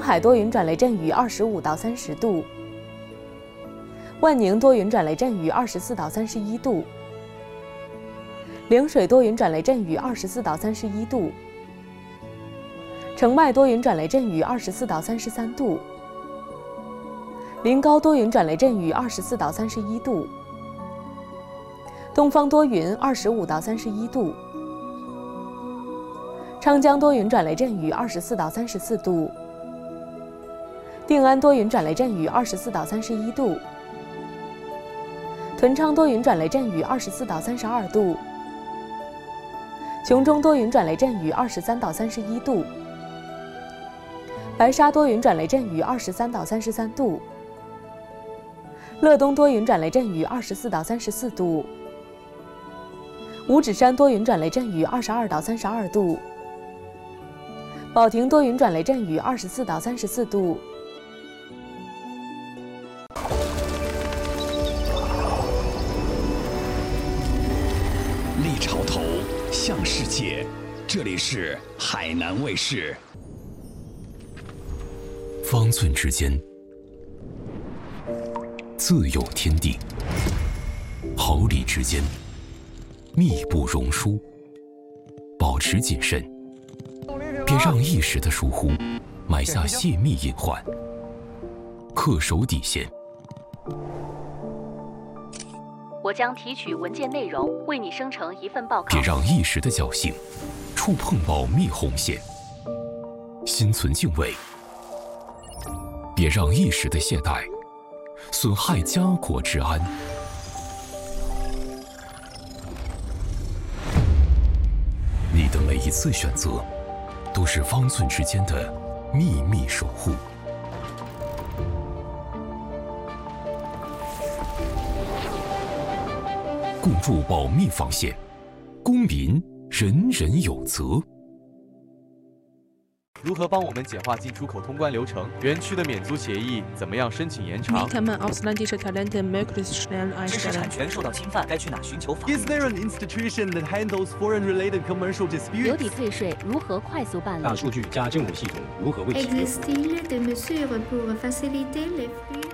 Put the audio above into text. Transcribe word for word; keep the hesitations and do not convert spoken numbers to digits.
海多云转雷阵雨二十五到三十度，万宁多云转雷阵雨二十四到三十一度，陵水多云转雷阵雨二十四到三十一度，澄迈多云转雷阵雨二十四到三十三度，临高多云转雷阵雨二十四到三十一度，东方多云二十五到三十一度，昌江多云转雷阵雨二十四到三十四度，定安多云转雷阵雨二十四到三十一度，屯昌多云转雷阵雨二十四到三十二度，邛中多云转雷阵雨二十三到三十一度，白沙多云转雷阵雨二十三到三十三度，乐东多云转雷阵雨二十四到三十四度，五指山多云转雷阵雨二十二到三十二度，保亭多云转雷阵雨二十四到三十四度。 立潮头，向世界，这里是海南卫视。 方寸之间，自有天地；毫厘之间，密不容疏。保持谨慎，别让一时的疏忽埋下泄密隐患。恪守底线。 我将提取文件内容，为你生成一份报告。 别让一时的侥幸触碰保密红线。心存敬畏，别让一时的懈怠损害家国治安。你的每一次选择，都是方寸之间的秘密守护。共筑保密防线，公民人人有责。 如何帮我们简化进出口通关流程？园区的免租协议怎么样申请延长？ 知识产权受到侵犯，该去哪寻求法律 ？Is there an institution that handles foreign-related commercial disputes？ 留抵退税如何快速办理？ 大数据加政务系统如何为其？ Existe-t-il des mesures pour faciliter les flux